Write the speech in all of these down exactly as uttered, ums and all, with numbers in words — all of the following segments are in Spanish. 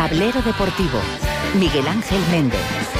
Tablero Deportivo. Miguel Ángel Méndez.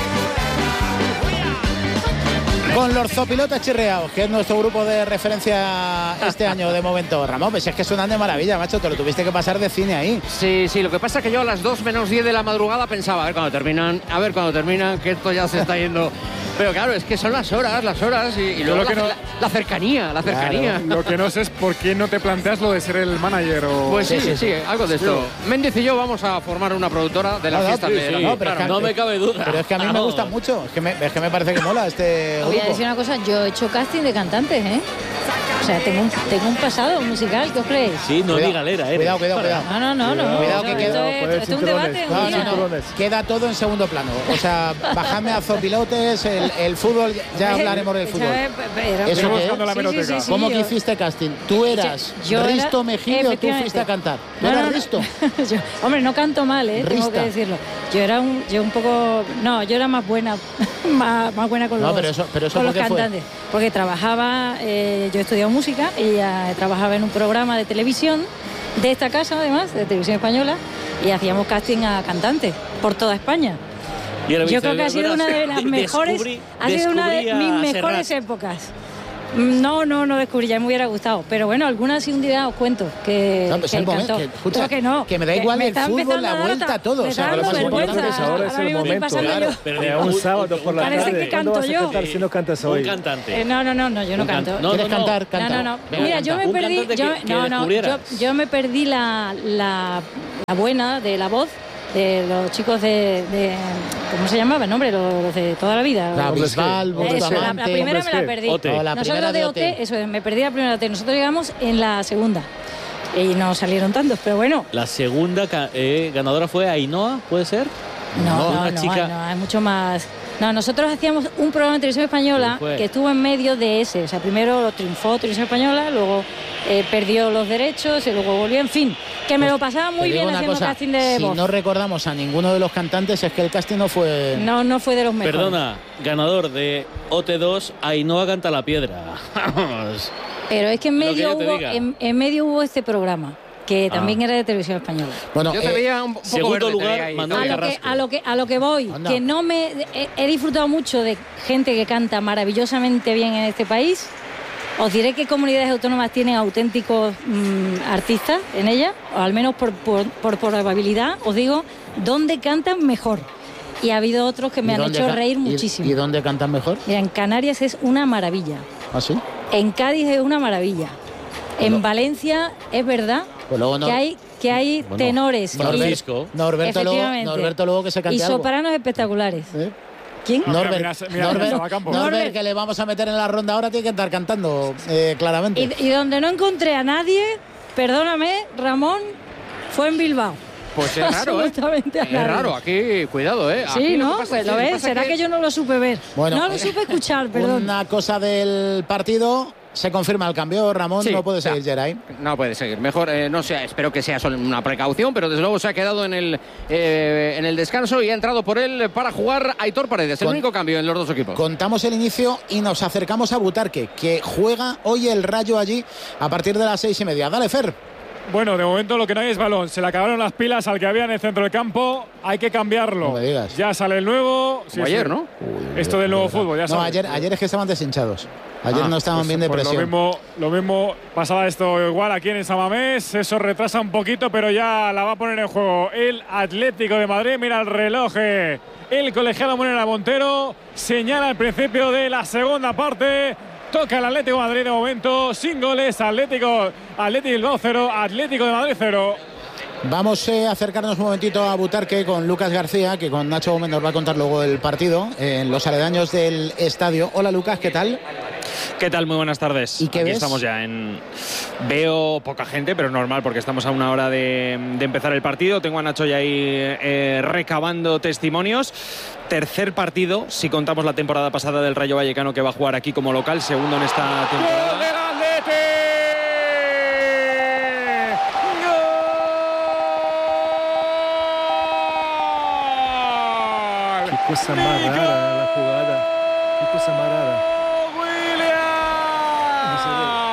Con los zopilotes chirriados, que es nuestro grupo de referencia este año de momento. Ramón, pues es que suenan de maravilla, macho, te lo tuviste que pasar de cine ahí. Sí, sí, lo que pasa es que yo a las dos menos diez de la madrugada pensaba, a ver cuando terminan, a ver cuando terminan, que esto ya se está yendo. Pero claro, es que son las horas, las horas y, y luego la, no, la, la cercanía, la cercanía. Claro. Lo que no sé es por qué no te planteas lo de ser el manager o... Pues sí, sí, sí, algo de esto. Sí. Méndez y yo vamos a formar una productora de las no, fiestas sí, de sí, la... no, pero es que, no me cabe duda. Pero es que a mí no. me gusta mucho, es que me, es que me parece que mola este Voy grupo. a decir una cosa, yo he hecho casting de cantantes, ¿eh? O sea, tengo un, tengo un pasado musical, ¿qué os creéis? Sí, no diga galera, ¿eh? Cuidado, cuidado, cuidado. No, no, no, no. Cuidado, que queda, esto es, esto es un debate. No, no, no. Queda todo en segundo plano. O sea, bajadme a zopilotes, el, el fútbol, ya hablaremos del fútbol. Pero, ¿Eso pero, qué es? La sí, sí, sí, sí, ¿Cómo yo, que hiciste casting? ¿Tú eras yo Risto era, Mejillo o tú fuiste a cantar? ¿Tú no, eras no, Risto? yo, hombre, no canto mal, ¿eh? Tengo que decirlo. Yo era un, yo un poco... No, yo era más buena, más, más buena con los, no, pero eso, pero eso con los fue? cantantes. Porque trabajaba, eh, yo he estudiado música y eh, trabajaba en un programa de televisión de esta casa, además, de Televisión Española, y hacíamos casting a cantantes por toda España. Yo creo que ha sido una de las mejores, descubrí, ha sido una de mis mejores épocas. No, no, no descubrí, ya me hubiera gustado. Pero bueno, algunas sí un día os cuento que, no, pues que el momento, cantó. que, escucha, que no. Que me da igual me el fútbol, la vuelta, todo. Me o sea, está dando vergüenza. Ahora es el momento. Claro, pero de un sábado por la Parece tarde. que canto vas a yo. cantar si no cantas hoy? Un cantante. Eh, no, no, no, no, yo no un canto. Can... No, ¿Quieres no, no. cantar? Canta. No, no, no. Venga, Mira, canta. yo me un perdí. cantante Yo, que, que no, no, yo, yo me perdí la, la, la buena de la voz. De los chicos de, de ¿cómo se llamaba el nombre? Los, los de toda la vida. La Bisbal, Eso, la, la primera me la perdí. O la Nosotros de O T, eso es, me perdí la primera de O T. Nosotros llegamos en la segunda. Y no salieron tantos, pero bueno. La segunda eh, ganadora fue Ainhoa, ¿puede ser? No, no, no, una no, chica... no, es mucho más. No, nosotros hacíamos un programa de Televisión Española que estuvo en medio de ese. O sea, primero lo triunfó Televisión Española, luego eh, perdió los derechos y luego volvió. En fin, que me pues lo pasaba muy bien haciendo cosa, casting de si voz. Si no recordamos a ninguno de los cantantes, es que el casting no fue... No, no fue de los mejores. Perdona, ganador de O T dos, Ainhoa Canta la Piedra. Vamos. Pero es que en medio, que hubo, en, en medio hubo este programa. Que también ah. era de Televisión Española. Bueno, yo te eh, veía un poco segundo verde, lugar, Manuel a lo, que, a lo que a lo que voy, Anda. que no me he, he disfrutado mucho de gente que canta maravillosamente bien en este país. Os diré que comunidades autónomas tienen auténticos mmm, artistas en ellas, o al menos por, por, por probabilidad, os digo, dónde cantan mejor. Y ha habido otros que me han hecho reír muchísimo. ¿Y, ¿Y dónde cantan mejor? Mira, en Canarias es una maravilla. ¿Ah, sí? En Cádiz es una maravilla. En bueno. Valencia es verdad pues luego no, que hay que hay bueno, tenores. Francisco. Y, Norberto, luego, Norberto luego que se cante y sopranos algo. espectaculares. ¿Eh? ¿Quién? Norbert, mira, mira, Norbert, mira, Norbert, Norbert, que le vamos a meter en la ronda ahora, tiene que estar cantando eh, claramente. Y, y donde no encontré a nadie, perdóname, Ramón, fue en Bilbao. Pues es raro, ¿eh? Es raro, aquí, cuidado, ¿eh? Sí, aquí ¿no? Lo pues lo ves, será que... que yo no lo supe ver. Bueno, no lo supe escuchar, perdón. Una cosa del partido... Se confirma el cambio, Ramón, sí, no puede seguir no, Geray. No puede seguir, mejor, eh, no sé, espero que sea solo una precaución, pero desde luego se ha quedado en el, eh, en el descanso y ha entrado por él para jugar Aitor Paredes, el Con, único cambio en los dos equipos. Contamos el inicio y nos acercamos a Butarque, que juega hoy el Rayo allí a partir de las seis y media. Dale, Fer. Bueno, de momento lo que no hay es balón. Se le acabaron las pilas al que había en el centro del campo. Hay que cambiarlo. No me digas. Ya sale el nuevo. Sí, ayer, sí. ¿no? Uy, Esto del nuevo fútbol, ya No, sabes. ayer, ayer es que estaban deshinchados. Ayer ah, no estaban pues, bien de pues presión. Lo mismo, lo mismo pasaba esto igual aquí en San Mamés. Eso retrasa un poquito, pero ya la va a poner en juego el Atlético de Madrid. Mira el reloj. El colegiado Monera Montero señala el principio de la segunda parte. Toca el Atlético de Madrid de momento, sin goles, Atlético, Atlético Bilbao cero, Atlético de Madrid cero. Vamos eh, a acercarnos un momentito a Butarque con Lucas García, que con Nacho Gómez nos va a contar luego el partido en los aledaños del estadio. Hola Lucas, ¿qué tal? ¿Qué tal? Muy buenas tardes. ¿Y qué Aquí ves? Estamos ya en... Veo poca gente, pero es normal porque estamos a una hora de, de empezar el partido. Tengo a Nacho ya ahí eh, recabando testimonios. Tercer partido, si contamos la temporada pasada del Rayo Vallecano, que va a jugar aquí como local. Segundo en esta temporada. ¡Gol del Atleti! ¡Gol! Qué cosa más rara la jugada. Qué cosa más rara.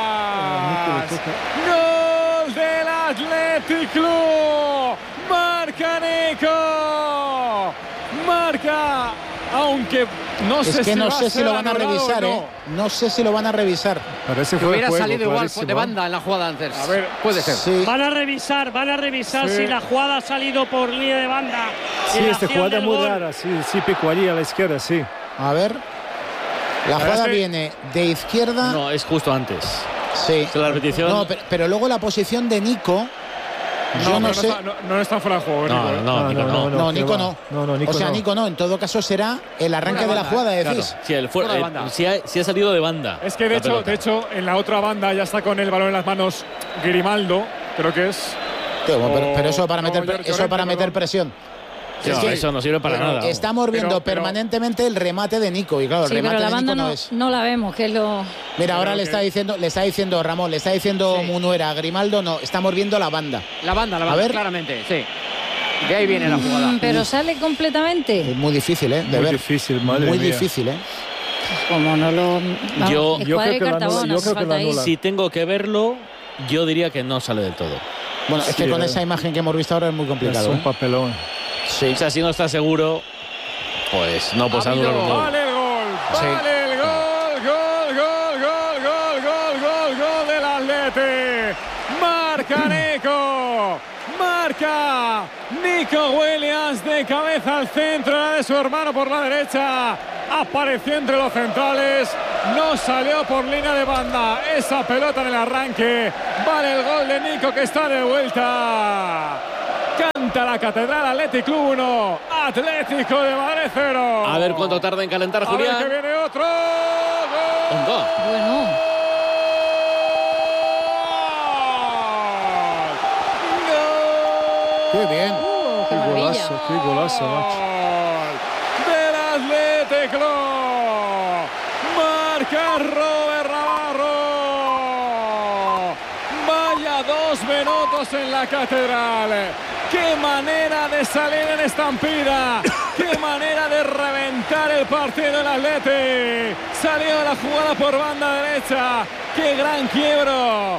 ¡Gol del Athletic Club! Marca Marca Nico. Marca. Aunque no es sé que si no va sé a si ser lo van a anulado revisar, o ¿eh? No sé si lo van a revisar. Parece Que que hubiera juego, salido igual clarísimo. de banda en la jugada antes. A ver, puede ser. Sí. Van a revisar, van a revisar Sí. si la jugada ha salido por línea de banda. Sí, En la esta acción jugada del muy gol. rara. Sí, sí, picó allí a la izquierda, sí. A ver. La Ahora jugada sí. viene de izquierda. No, es justo antes. Sí. La repetición. No, pero, pero luego la posición de Nico. Yo No, no, pero sé. está, no, no está fuera de juego. No, Nico, ¿eh? no, Nico no. No, que Nico va. no. No, no, Nico o sea, no. Nico no. En todo caso será el arranque Fuera de la banda, jugada, Claro, decís. sí, el fuera, Fuera de eh, banda. sí, ha, sí ha salido de banda. Es que de la hecho, pelota. de hecho, en la otra banda ya está con el balón en las manos Grimaldo, creo que es. Sí, bueno, pero, O- pero eso para no, meter, Llorente, eso para meter perdón. presión. Sí, Es no, que eso no sirve para pero nada. Estamos viendo Pero- pero- permanentemente el remate de Nico y claro, el Sí, remate pero la de banda Nico no, no, es. no la vemos, que es lo... Mira, ahora Creo le que- está diciendo, le está diciendo Ramón, le está diciendo Sí. Munuera, Grimaldo, no, estamos viendo la banda. La banda, la A banda, ver. claramente, sí. De ahí viene la jugada. Mm, pero sale completamente. Es muy difícil, ¿eh? De Muy ver. difícil, madre Muy mía. difícil, ¿eh? Como no lo... vamos, Yo- escuadra yo creo y que la Cartabona, anula, yo hace creo que falta la ahí. anula. Si tengo que verlo, yo diría que no sale del todo. Bueno, es Sí, que con eh. esa imagen que hemos visto ahora es muy Es complicado. un ¿eh? papelón. Sí. O sea, si no está seguro, pues no pues Ha habido- anular un gol. Vale el gol, Sí. vale el gol, gol, gol, gol, gol, gol, gol, gol del Atleti. Marca Nico, marca Nico Williams de cabeza al centro, la de su hermano por la derecha. Apareció entre los centrales, no salió por línea de banda. Esa pelota en el arranque. Vale el gol de Nico que está de vuelta. Canta la Catedral, Athletic Club uno, Atlético de Madrid cero. A ver cuánto tarda en calentar A ver Julián. que viene otro. ¡Gol! Un gol. Bueno, Qué bien. uh, qué Qué maravilla. golazo, qué golazo, macho. Del Athletic Club. Marca Robert Navarro. Vaya dos minutos en la Catedral. Qué manera de salir en estampida. Qué manera de reventar el partido del Athletic. Salió la jugada por banda derecha. Qué gran quiebro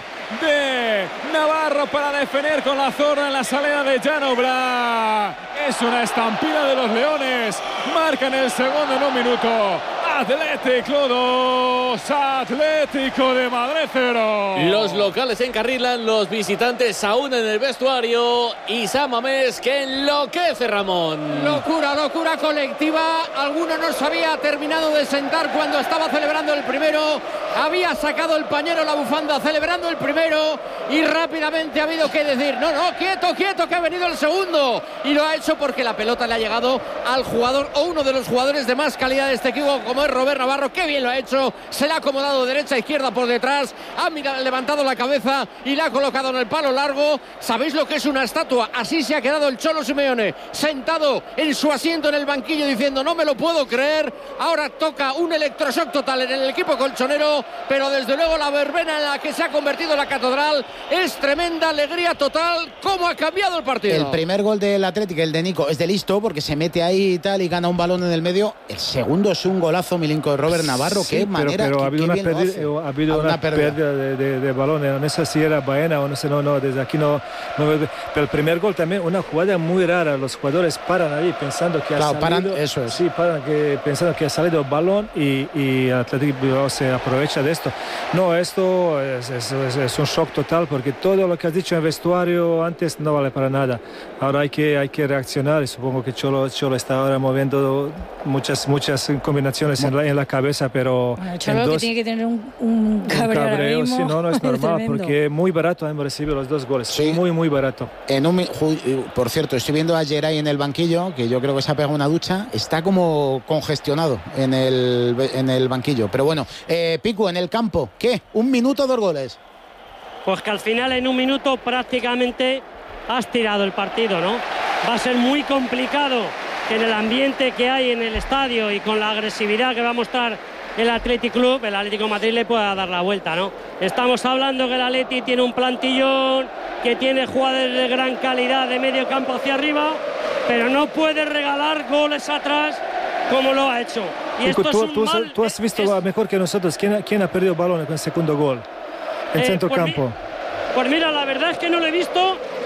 de Navarro para defender con la zurda en la salida de Jan Oblak. Es una estampida de los Leones. Marcan el segundo en un minuto. Athletic Club dos, Atlético de Madrid cero. Los locales encarrilan, los visitantes aún en el vestuario y San Mamés que enloquece, Ramón. Locura, locura colectiva. Alguno no se había terminado de sentar cuando estaba celebrando el primero. Había sacado el pañuelo, la bufanda, celebrando el primero. Y rápidamente ha habido que decir, no, no, quieto, quieto, que ha venido el segundo. Y lo ha hecho porque la pelota le ha llegado al jugador o uno de los jugadores de más calidad de este equipo, como es Robert Navarro. Qué bien lo ha hecho. Se le ha acomodado derecha, izquierda por detrás. Ha mirado, levantado la cabeza y la ha colocado en el palo largo. ¿Sabéis lo que es una estatua? Así se ha quedado el Cholo Simeone, sentado en su asiento en el banquillo diciendo, no me lo puedo creer. Ahora toca un electroshock total en el equipo colchonero, pero desde luego la verbena en la que se ha convertido la Catedral es tremenda, alegría total. ¿Cómo ha cambiado el partido? El primer gol del Atlético, el de Nico, es de listo porque se mete ahí y tal y gana un balón en el medio. El segundo es un golazo milinco de Robert Navarro. Sí, Qué pero, manera, pero qué- ha habido qué una bien lo pérdida, hace. ha habido Ah, una una pérdida. pérdida de, de, de balones. No sé si era Baena o no sé, no, no, desde aquí no, no veo. Pero el primer gol también, una jugada muy rara. Los jugadores paran ahí pensando que Claro, ha salido. paran, eso es. Sí, paran que, pensando que ha salido el balón y, y Atlético Bilbao se aprovecha de esto. No, esto es, es, es, es un shock total porque todo lo que has dicho en el vestuario antes no vale para nada. Ahora hay que, hay que reaccionar y supongo que Cholo, Cholo está ahora moviendo muchas, muchas combinaciones en la, en la cabeza, pero Bueno, el en Cholo lo que dos- tiene que tener un, un un cabreo, ahora cabreo, mismo. sí, no, no es normal, tremendo. porque muy barato hemos recibido los dos goles, Sí. muy, muy barato. En un mi- ju- por cierto, estoy viendo a Geray en el banquillo, que yo creo que se ha pegado una ducha. Está como congestionado en el, en el banquillo. Pero bueno, eh, Picu, en el campo, ¿qué? ¿Un minuto, dos goles? Pues que al final en un minuto prácticamente has tirado el partido, ¿no? Va a ser muy complicado que en el ambiente que hay en el estadio y con la agresividad que va a mostrar el Athletic Club, el Atlético de Madrid le pueda dar la vuelta, ¿no? Estamos hablando que el Atleti tiene un plantillón, que tiene jugadores de gran calidad de medio campo hacia arriba, pero no puede regalar goles atrás como lo ha hecho. Y Pico, esto tú, es un tú- mal- tú has visto es- mejor que nosotros quién, ha- quién ha perdido el balón con el segundo gol en Eh, centro pues mi- campo. Pues mira, la verdad es que no lo he visto,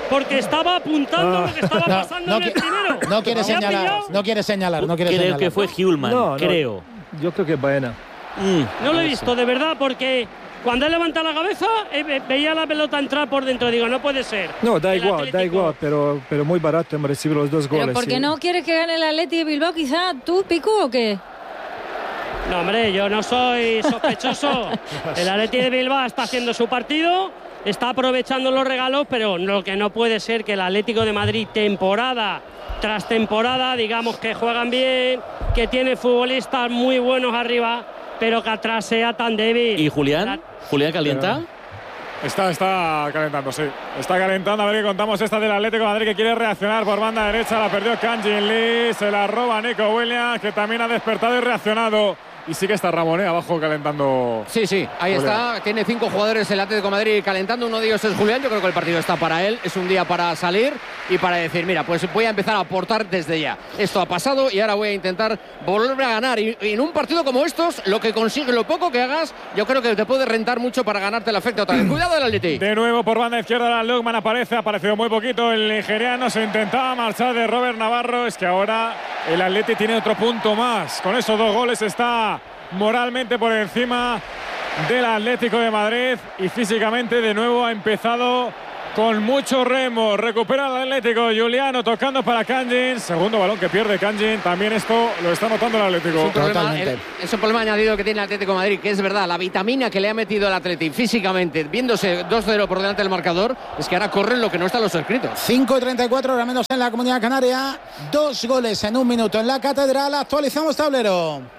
porque estaba apuntando no, lo que estaba no, pasando no, en el primero. No quiere señalar, no quiere señalar, no quiere creo señalar. que fue Hjulmand, no, no, creo. Yo creo que Baena. Mm, no lo he visto, de verdad, porque cuando él levanta la cabeza, eh, veía la pelota entrar por dentro. Digo, no puede ser. No, da El igual, Atlético. da igual, pero, pero muy barato hemos recibido los dos ¿Pero goles. por qué sí. no quieres que gane el Atleti de Bilbao? Quizá tú, Pico, ¿o qué? No, hombre, yo no soy sospechoso. El Atleti de Bilbao está haciendo su partido, está aprovechando los regalos, pero lo que no puede ser que el Atlético de Madrid, temporada tras temporada, digamos que juegan bien, que tiene futbolistas muy buenos arriba, pero que atrás sea tan débil. ¿Y Julián? ¿Julián calienta? Está, está calentando, sí. Está calentando. A ver qué contamos esta del Atlético de Madrid, que quiere reaccionar por banda derecha. La perdió Kangin Lee. Se la roba Nico Williams, que también ha despertado y reaccionado. Y sí que está Ramón, ¿eh? Abajo calentando. Sí, sí, ahí Julián. está. Tiene cinco jugadores el Atlético de Madrid calentando. Uno de ellos es Julián. Yo creo que el partido está para él. Es un día para salir y para decir, mira, pues voy a empezar a aportar desde ya. Esto ha pasado y ahora voy a intentar volver a ganar. Y, y en un partido como estos, lo que consigue, lo poco que hagas, yo creo que te puede rentar mucho para ganarte el afecto otra vez. Cuidado del Atlético. De nuevo por banda izquierda, Lukman aparece. Ha aparecido muy poquito el nigeriano. Se intentaba marchar de Robert Navarro. Es que ahora el Atlético tiene otro punto más. Con esos dos goles está moralmente por encima del Atlético de Madrid y físicamente de nuevo ha empezado con mucho remo. Recupera el Atlético, Juliano tocando para Kangin, segundo balón que pierde Kangin. También esto lo está notando el Atlético. Es un problema, el, es un problema añadido que tiene el Atlético de Madrid, que es verdad, la vitamina que le ha metido el Atlético físicamente, viéndose dos cero por delante del marcador, es que ahora corren lo que no está en los escritos. cinco treinta y cuatro, ahora menos en la Comunidad Canaria. Dos goles en un minuto en la Catedral. Actualizamos tablero.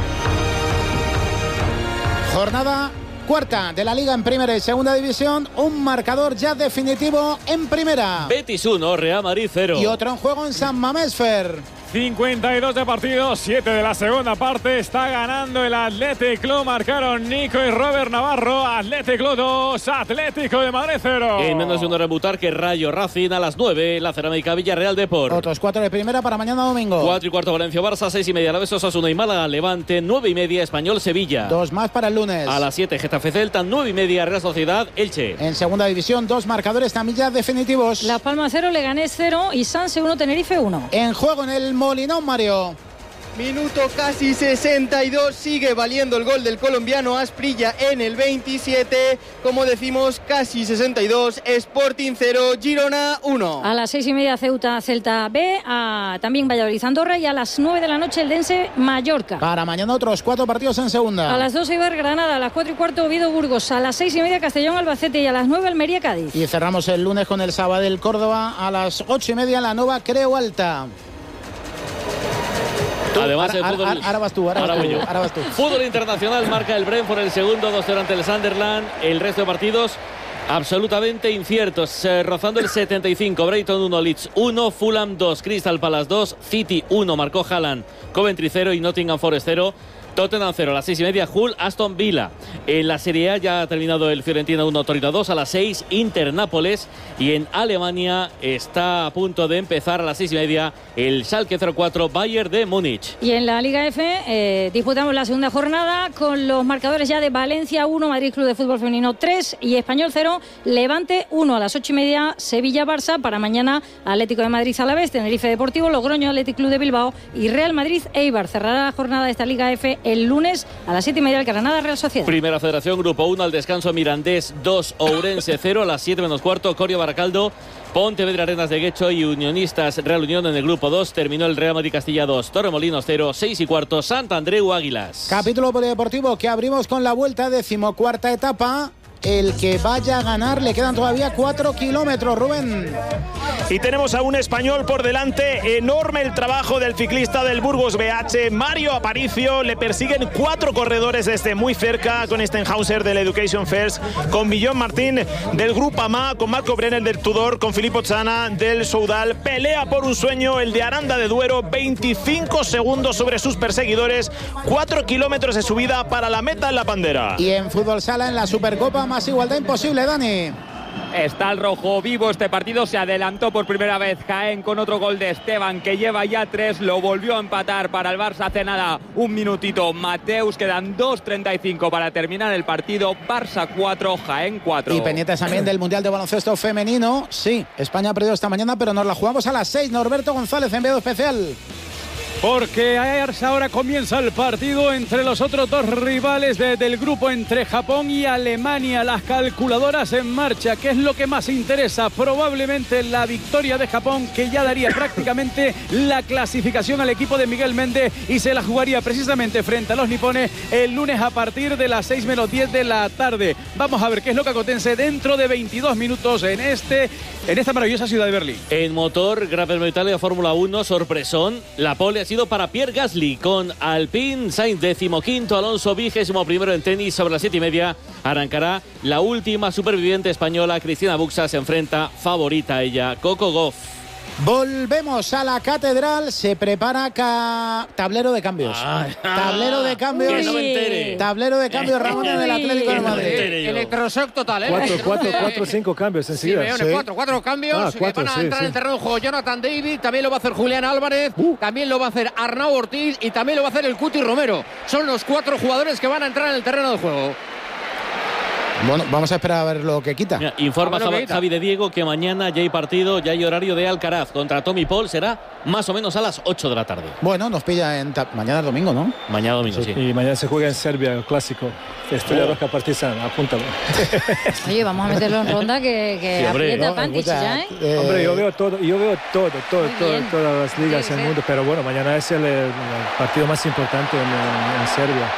Jornada cuarta de la Liga en Primera y Segunda División. Un marcador ya definitivo en Primera. Betis uno, Real Madrid cero. Y otro en juego en San Mamés, Fer. cincuenta y dos de partido, siete de la segunda parte. Está ganando el Athletic Club. Marcaron Nico y Robert Navarro. Athletic Club dos, Atlético de Madrid cero. En menos de un rebutar que Rayo Racing a las nueve. La Cerámica Villarreal Depor. Otros cuatro de Primera para mañana domingo. Cuatro y cuarto Valencia Barça, seis y media Alavés Osasuna y Málaga Levante, nueve y media Español Sevilla. Dos más para el lunes. A las siete Getafe Celta, nueve y media Real Sociedad Elche. En Segunda División, dos marcadores también ya definitivos. Las Palmas cero, Leganés cero y Sanse uno, Tenerife uno. En juego en el Molinón, Mario. Minuto casi sesenta y dos, sigue valiendo el gol del colombiano Asprilla en el veintisiete. Como decimos, casi sesenta y dos, Sporting cero, Girona uno. A las seis y media Ceuta, Celta B, a, también Valladolid, Andorra, y a las nueve de la noche el Dense, Mallorca. Para mañana otros cuatro partidos en Segunda. A las dos Eibar, Granada, a las cuatro y cuarto Oviedo, Burgos, a las seis y media Castellón, Albacete y a las nueve Almería, Cádiz. Y cerramos el lunes con el Sabadell, Córdoba, a las ocho y media la Nova Creu Alta. Además, ahora, el fútbol... ahora, ahora vas tú, ahora, ahora vas voy tú, yo. ahora vas tú. Fútbol internacional, marca el Brentford el segundo, dos cero ante el Sunderland. El resto de partidos absolutamente inciertos. Eh, rozando el setenta y cinco, Brighton uno, Leeds uno, Fulham dos, Crystal Palace dos, City uno, marcó Haaland, Coventry cero y Nottingham Forest cero. Tottenham cero, a las seis y media, Hull, Aston Villa. En la Serie A ya ha terminado el Fiorentina uno, Torino dos, a las seis, Inter Nápoles. Y en Alemania está a punto de empezar a las seis y media el Schalke cero cuatro, Bayern de Múnich. Y en la Liga F eh, disputamos la segunda jornada con los marcadores ya de Valencia uno, Madrid Club de Fútbol Femenino tres y Español cero, Levante uno. A las ocho y media, Sevilla-Barça. Para mañana, Atlético de Madrid Alavés, Tenerife Deportivo, Logroño, Athletic Club de Bilbao y Real Madrid Eibar. Cerrará la jornada de esta Liga F el lunes a las siete y media, el Granada Real Sociedad. Primera Federación, Grupo uno, al descanso Mirandés dos, Ourense cero, a las siete menos cuarto, Corio Baracaldo, Pontevedra Arenas de Guecho y Unionistas Real Unión. En el Grupo dos terminó el Real Madrid Castilla dos, Torremolinos cero, seis y cuarto, Santandreu Águilas. Capítulo polideportivo que abrimos con la vuelta, decimocuarta etapa. El que vaya a ganar, le quedan todavía cuatro kilómetros, Rubén. Y tenemos a un español por delante. Enorme el trabajo del ciclista del Burgos B H, Mario Aparicio. Le persiguen cuatro corredores desde muy cerca, con Stenhauser del Education First, con Millón Martín del Grupama, con Marco Brenner del Tudor, con Filippo Zana del Soudal. Pelea por un sueño el de Aranda de Duero, veinticinco segundos sobre sus perseguidores, cuatro kilómetros de subida para la meta en la Pandera. Y en fútbol sala, en la Supercopa, más igualdad imposible, Dani. Está el rojo vivo este partido. Se adelantó por primera vez Jaén con otro gol de Esteban, que lleva ya tres. Lo volvió a empatar para el Barça hace nada un minutito Mateus. Quedan dos treinta y cinco para terminar el partido. Barça cuatro, Jaén cuatro. Y pendientes también del Mundial de Baloncesto Femenino. Sí, España ha perdido esta mañana, pero nos la jugamos a las seis. Norberto González, enviado especial. Porque ahora comienza el partido entre los otros dos rivales de, del grupo, entre Japón y Alemania. Las calculadoras en marcha. ¿Qué es lo que más interesa? Probablemente la victoria de Japón, que ya daría prácticamente la clasificación al equipo de Miguel Méndez, y se la jugaría precisamente frente a los nipones el lunes a partir de las seis menos diez de la tarde. Vamos a ver qué es lo que acontece dentro de veintidós minutos en, este, en esta maravillosa ciudad de Berlín. En motor, Gran Premio de Italia, Fórmula uno, sorpresón. La pole ha sido para Pierre Gasly con Alpine. Sainz decimoquinto, Alonso vigésimo primero en tenis. Sobre las siete y media arrancará la última superviviente española. Cristina Buxa se enfrenta, favorita ella, Coco Gauff. Volvemos a la catedral. Se prepara ca... tablero de cambios. Ah, tablero de cambios. Que no me entere. Tablero de cambios, Ramón, del Atlético de Madrid. Electroshock total, ¿eh? Cuatro, cuatro, cuatro, cinco cambios enseguida. Sí, sí. Cuatro, cuatro cambios. Ah, cuatro, van a sí, entrar sí. en el terreno de juego Jonathan David. También lo va a hacer Julián Álvarez. Uh. También lo va a hacer Arnau Ortiz. Y también lo va a hacer el Cuti Romero. Son los cuatro jugadores que van a entrar en el terreno de juego. Bueno, vamos a esperar a ver lo que quita. Mira, informa Javi, quita. Javi de Diego que mañana ya hay partido, ya hay horario de Alcaraz contra Tommy Paul. Será más o menos a las ocho de la tarde. Bueno, nos pilla en ta... mañana es domingo, ¿no? Mañana domingo, sí. sí. Y mañana se juega en Serbia, el clásico. Estrella oh. Roja Partizan, apúntalo. Oye, vamos a meterlo en ronda que, que sí, aprieta no, Pantic ya, ¿eh? ¿eh? Hombre, yo veo todo, yo veo todo, todo, todo todas las ligas sí, en el mundo. Pero bueno, mañana es el, el partido más importante en, en, en Serbia.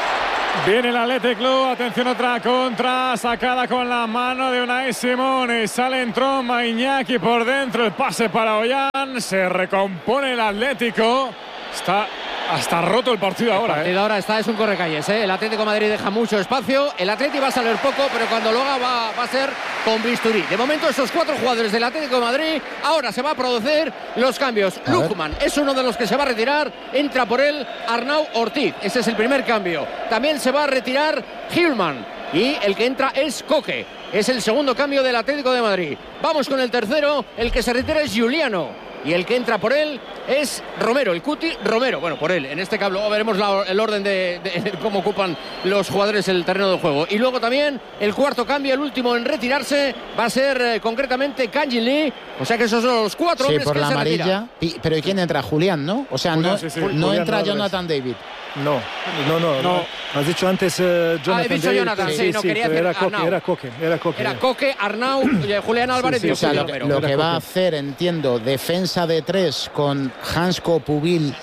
Viene el Athletic Club, atención, otra contra, sacada con la mano de Unai Simón, sale en tromba Iñaki por dentro, el pase para Ollán, se recompone el Atlético, está hasta roto el partido ahora. El partido ¿eh? ahora está, es un correcalles, ¿eh? El Atlético de Madrid deja mucho espacio, el Atlético va a salir poco, pero cuando lo haga va, va a ser con bisturí. De momento esos cuatro jugadores del Atlético de Madrid, ahora se va a producir los cambios. Lukman es uno de los que se va a retirar, entra por él Arnau Ortiz, ese es el primer cambio. También se va a retirar Hillman y el que entra es Coque, es el segundo cambio del Atlético de Madrid. Vamos con el tercero, el que se retira es Giuliano. Y el que entra por él es Romero, el Cuti Romero. Bueno, por él. En este cable veremos la, el orden de, de, de cómo ocupan los jugadores el terreno del juego. Y luego también el cuarto cambio, el último en retirarse, va a ser eh, concretamente Kanjin Lee. O sea que esos son los cuatro sí, hombres por que la se amarilla. Y, pero ¿y quién entra? Julián, ¿no? O sea, Julián, no, sí, sí. no Julián entra Álvarez. Jonathan David. No, no, no. no. Has dicho antes uh, Jonathan ah, he dicho David. Jonathan, sí, sí, no sí, quería decir era Coque, Arnau. era Coque, era Coque. Era Coque, Arnau, Julián Álvarez sí, sí, y o sea, lo, Romero. lo que era va Coque. a hacer, entiendo, defensa de tres con Hansko, Pubil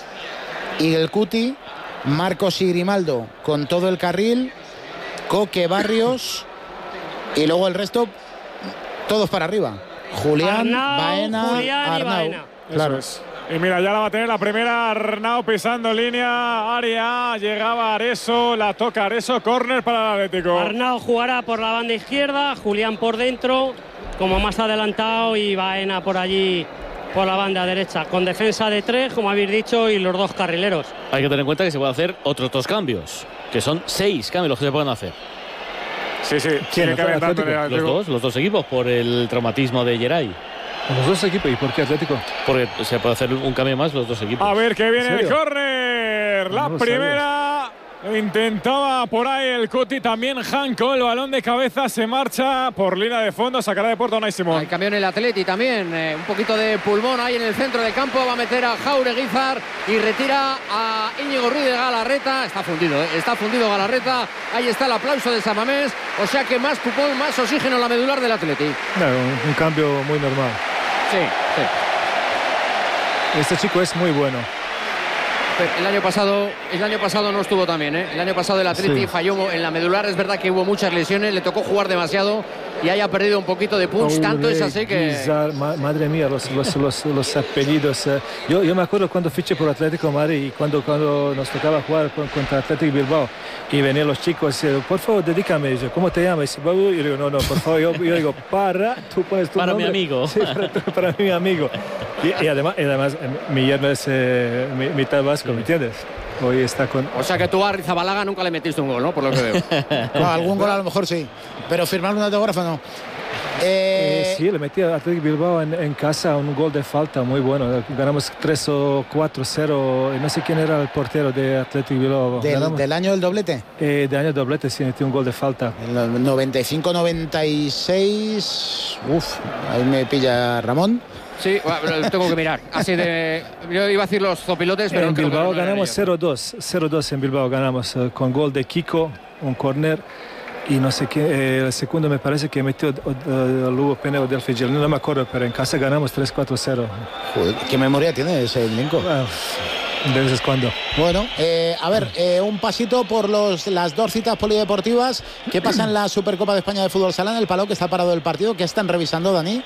y el Cuti, Marcos y Grimaldo con todo el carril, Coque, Barrios y luego el resto todos para arriba. Julián, Arnau, Baena, Julián Arnau. y Baena. Claro. Es. Y mira, ya la va a tener la primera Arnau pisando línea, área, llegaba Areso, la toca Areso, córner para el Atlético. Arnau jugará por la banda izquierda, Julián por dentro, como más adelantado, y Baena por allí por la banda derecha, con defensa de tres, como habéis dicho, y los dos carrileros. Hay que tener en cuenta que se pueden hacer otros dos cambios, que son seis cambios los que se pueden hacer. Sí, sí, ¿Quién? Los dos, los dos equipos, por el traumatismo de Geray. Los dos equipos, ¿y por qué Atlético? Porque se puede hacer un cambio más los dos equipos. A ver que viene el córner. La no primera intentaba por ahí el Cuti, también Hanko, el balón de cabeza se marcha por línea de fondo, sacará de puerta Unai Simón. Hay cambio en el Atleti también, eh, un poquito de pulmón ahí en el centro del campo, va a meter a Jaureguizar y retira a Íñigo Ruiz de Galarreta. Está fundido, eh, está fundido Galarreta. Ahí está el aplauso de San Mamés, o sea que más pulmón, más oxígeno en la medular del Atleti. No, un, un cambio muy normal. Sí, sí. Este chico es muy bueno. El año pasado, el año pasado no estuvo también, ¿eh? El año pasado el Atleti sí. falló en la medular. Es verdad que hubo muchas lesiones, le tocó jugar demasiado y haya perdido un poquito de punch. Tanto es así que... Ma madre mía, los, los, los, los apellidos. Eh. Yo, yo me acuerdo cuando fiché por Atlético de Madrid y cuando, cuando nos tocaba jugar contra Atlético Bilbao y venían los chicos y por favor, dedícame. Yo, ¿cómo te llamas? Y yo digo, no, no, por favor. Yo, yo digo, para, tú pones tu para nombre. mi amigo. Sí, para, para mi amigo. Y, y, además, y además, mi yerno es eh, mitad vasco, ¿me entiendes? Hoy está con... O sea que tú a Rizabalaga nunca le metiste un gol, ¿no? Por lo que veo. No, algún gol a lo mejor sí, pero firmar un autógrafo no. Eh, eh, sí, le metí a Athletic Bilbao en, en casa un gol de falta muy bueno. Ganamos tres o cuatro cero. No sé quién era el portero de Athletic Bilbao. ¿Del, ¿Del año del doblete? Eh, del año del doblete, sí, metí un gol de falta. El noventa y cinco noventa y seis. Uf, ahí me pilla Ramón. Sí, bueno, tengo que mirar. Así de, yo iba a decir los zopilotes, pero en creo Bilbao que no ganamos cero dos. cero dos en Bilbao ganamos uh, con gol de Kiko, un córner. Y no sé qué, eh, el segundo me parece que metió uh, Lugo Pene o Del Figel, no me acuerdo, pero en casa ganamos tres cuatro cero. Joder, ¿qué memoria tiene ese Linko? Bueno, de vez en cuando. Bueno, eh, a ver, eh, un pasito por los, las dos citas polideportivas. ¿Qué pasa en la Supercopa de España de Fútbol Sala, en el Palau, que está parado el partido? ¿Qué están revisando, Dani?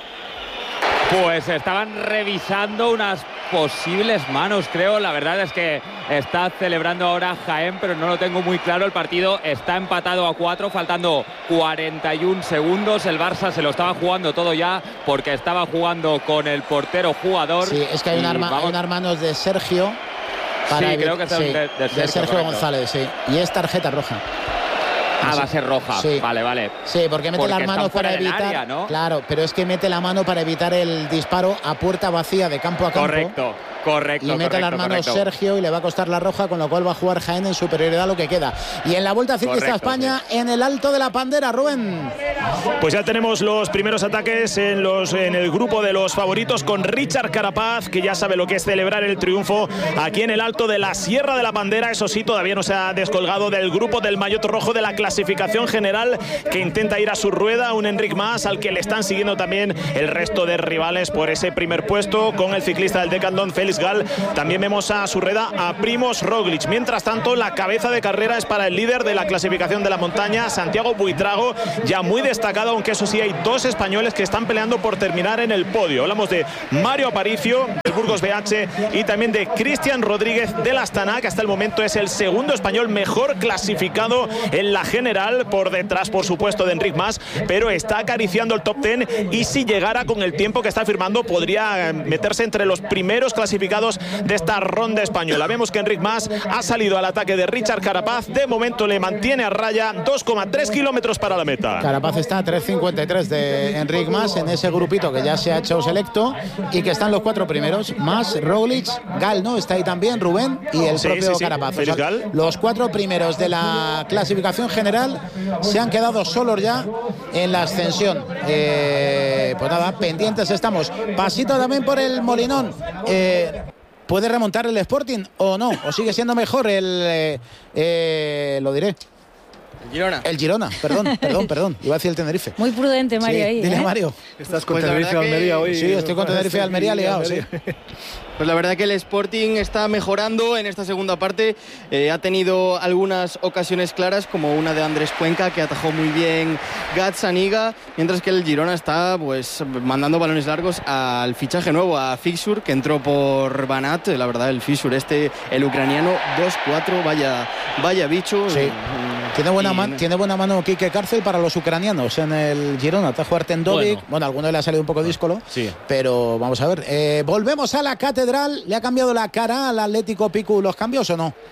Pues estaban revisando unas posibles manos, creo. La verdad es que está celebrando ahora Jaén, pero no lo tengo muy claro. El partido está empatado a cuatro, faltando cuarenta y un segundos. El Barça se lo estaba jugando todo ya porque estaba jugando con el portero jugador. Sí, es que hay, un arma, hay unas manos de Sergio. Para sí, creo que es sí, de, de Sergio, de Sergio González, sí. Y es tarjeta roja. Ah, va a ser roja. Sí. Vale, vale. Sí, porque mete porque las manos para evitar. Área, ¿no? Claro, pero es que mete la mano para evitar el disparo a puerta vacía de campo a campo. Correcto. Correcto, y mete correcto, las manos correcto. Sergio y le va a costar la roja, con lo cual va a jugar Jaén en superioridad lo que queda. Y en la Vuelta Ciclista a España, sí, en el Alto de la Pandera, Rubén. Pues ya tenemos los primeros ataques en, los, en el grupo de los favoritos, con Richard Carapaz, que ya sabe lo que es celebrar el triunfo aquí en el Alto de la Sierra de la Pandera. Eso sí, todavía no se ha descolgado del grupo del maillot rojo de la clasificación general, que intenta ir a su rueda, un Enric Mas, al que le están siguiendo también el resto de rivales por ese primer puesto, con el ciclista del Decathlon Félix Gal. También vemos a su rueda a Primoz Roglic. Mientras tanto, la cabeza de carrera es para el líder de la clasificación de la montaña, Santiago Buitrago, ya muy destacado, aunque eso sí, hay dos españoles que están peleando por terminar en el podio. Hablamos de Mario Aparicio, del Burgos B H, y también de Cristian Rodríguez del Astana, que hasta el momento es el segundo español mejor clasificado en la general, por detrás, por supuesto, de Enric Mas, pero está acariciando el top ten, y si llegara con el tiempo que está firmando, podría meterse entre los primeros clasificados de esta ronda española. Vemos que Enric Mas ha salido al ataque de Richard Carapaz. De momento le mantiene a raya, dos coma tres kilómetros para la meta. Carapaz está a tres cincuenta y tres de Enric Mas en ese grupito que ya se ha hecho selecto y que están los cuatro primeros. Mas, Roglic, Gal, ¿no? Está ahí también Rubén y el sí, propio sí, sí. Carapaz. O sea, los cuatro primeros de la clasificación general se han quedado solos ya en la ascensión. Eh, pues nada, pendientes estamos. Pasito también por el Molinón. Eh, ¿Puede remontar el Sporting o no? ¿O sigue siendo mejor el... Eh, eh, lo diré? El Girona. El Girona, perdón, perdón, perdón. Iba a decir el Tenerife. Muy prudente, Mario, sí, ahí. Dile, ¿eh? Mario. Estás con pues Tenerife Almería hoy. Sí, estoy con Tenerife Almería liado, sí. Pues la verdad que el Sporting está mejorando en esta segunda parte. Eh, ha tenido algunas ocasiones claras, como una de Andrés Cuenca, que atajó muy bien Gazzaniga, mientras que el Girona está pues mandando balones largos al fichaje nuevo, a Fixur, que entró por Banat. La verdad, el Fixur este, el ucraniano, dos cuatro, vaya, vaya bicho. Sí. Tiene buena, man, tiene buena mano Quique Cárcel para los ucranianos en el Girona. Atajó Artendovic. Bueno, bueno, a alguno le ha salido un poco díscolo, sí, pero vamos a ver. Eh, volvemos a la Catedral. ¿Le ha cambiado la cara al Atlético Picu los cambios o no?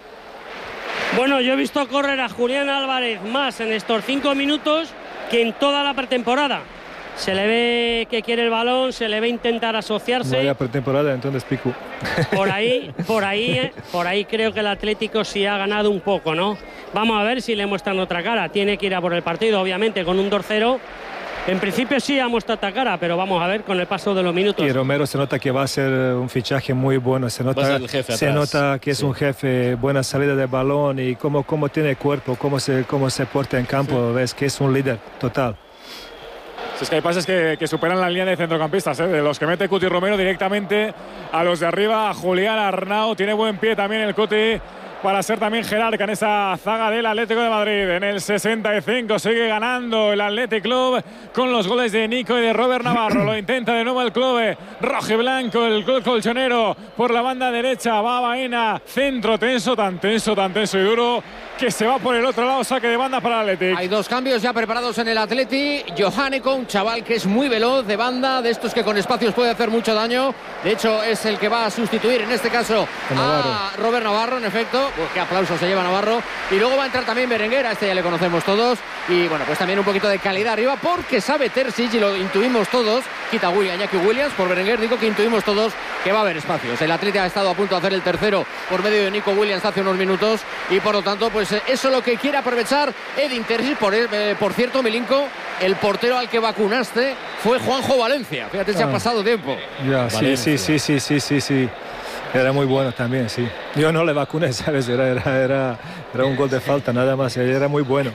Bueno, yo he visto correr a Julián Álvarez más en estos cinco minutos que en toda la pretemporada. Se le ve que quiere el balón, se le ve intentar asociarse. Vaya pretemporada, entonces Picu. Por ahí, por ahí, por ahí creo que el Atlético sí ha ganado un poco, ¿no? Vamos a ver si le muestran otra cara. Tiene que ir a por el partido, obviamente, con un dos cero. En principio sí ha mostrado otra cara, pero vamos a ver con el paso de los minutos. Y Romero se nota que va a ser un fichaje muy bueno. Se nota, se nota que es sí. un jefe, buena salida de balón y cómo, cómo tiene cuerpo, cómo se, cómo se porta en campo. Sí. Ves que es un líder total. Es que hay pases que, que superan la línea de centrocampistas, ¿eh? De los que mete Cuti Romero directamente a los de arriba. A Julián Arnau, tiene buen pie también el Cuti para ser también jerarca en esa zaga del Atlético de Madrid. En el sesenta y cinco sigue ganando el Athletic Club con los goles de Nico y de Robert Navarro. Lo intenta de nuevo el club rojiblanco, el club colchonero por la banda derecha. Va Baena, centro tenso, tan tenso, tan tenso y duro que se va por el otro lado. Saque de banda para el Athletic. Hay dos cambios ya preparados en el Athletic. Johanneko, un chaval que es muy veloz de banda, de estos que con espacios puede hacer mucho daño. De hecho es el que va a sustituir en este caso a Robert Navarro, en efecto. Pues qué aplauso se lleva Navarro. Y luego va a entrar también Berenguer, a este ya le conocemos todos. Y bueno, pues también un poquito de calidad arriba, porque sabe Terzic, y lo intuimos todos, quita William, Iñaki Williams, por Berenguer digo que intuimos todos que va a haber espacios. El Atleti ha estado a punto de hacer el tercero por medio de Nico Williams hace unos minutos, y por lo tanto, pues eso es lo que quiere aprovechar Edin Terzic. Por, eh, por cierto, Milinko, el portero al que vacunaste fue Juanjo Valencia. Fíjate, se ah. ha pasado tiempo. Ya, sí, sí, sí, sí, sí, sí, sí. Era muy bueno también, sí. Yo no le vacuné, ¿sabes? Era, era, era, era un gol de falta, nada más. Era muy bueno.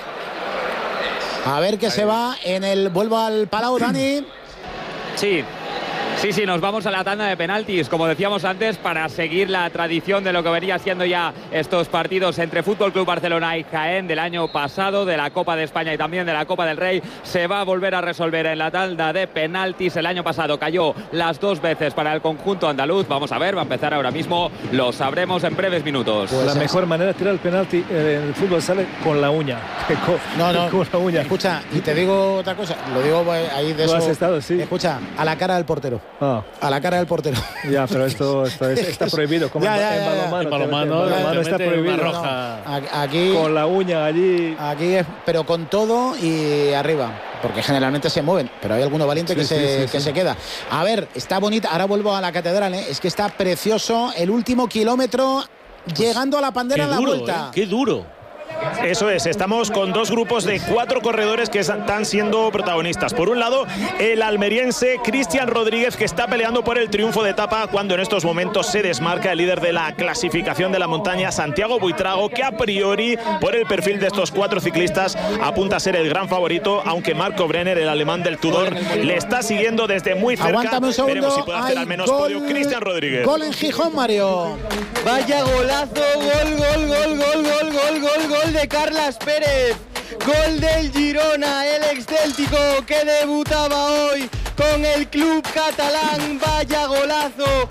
A ver qué se va en el... Vuelvo al Palau, Dani. Sí. Sí, sí, nos vamos a la tanda de penaltis, como decíamos antes, para seguir la tradición de lo que venía siendo ya estos partidos entre F C Barcelona y Jaén del año pasado, de la Copa de España y también de la Copa del Rey. Se va a volver a resolver en la tanda de penaltis. El año pasado cayó las dos veces para el conjunto andaluz. Vamos a ver, va a empezar ahora mismo, lo sabremos en breves minutos. Pues la mejor manera de tirar el penalti eh, en el fútbol sale con la uña. Con, no, no, con la uña. Escucha, y te digo otra cosa, lo digo ahí de eso. Has estado, sí. Escucha, a la cara del portero. Ah. A la cara del portero. Ya, pero esto, esto es, está prohibido. Como ya, ya, en balonmano. En balonmano, balonmano está prohibido. Roja. No, aquí, con la uña allí. Aquí es, pero con todo y arriba. Porque generalmente se mueven, pero hay alguno valiente sí, que, sí, se, sí, que sí. se queda. A ver, está bonita. Ahora vuelvo a la catedral, ¿eh? Es que está precioso el último kilómetro, pues, llegando a la Pandera en la duro, vuelta. ¿eh? Qué duro. Eso es, estamos con dos grupos de cuatro corredores que están siendo protagonistas. Por un lado, el almeriense Cristian Rodríguez, que está peleando por el triunfo de etapa cuando en estos momentos se desmarca el líder de la clasificación de la montaña, Santiago Buitrago, que a priori, por el perfil de estos cuatro ciclistas, apunta a ser el gran favorito, aunque Marco Brenner, el alemán del Tudor, le está siguiendo desde muy cerca. Aguántame un segundo. Veremos si puede hacer al menos gol, podio Cristian Rodríguez. Gol en Gijón, Mario. Vaya golazo, gol, gol, gol, gol, gol, gol, gol, gol de Carlas Pérez. Gol del Girona, el excéltico que debutaba hoy con el club catalán. Vaya golazo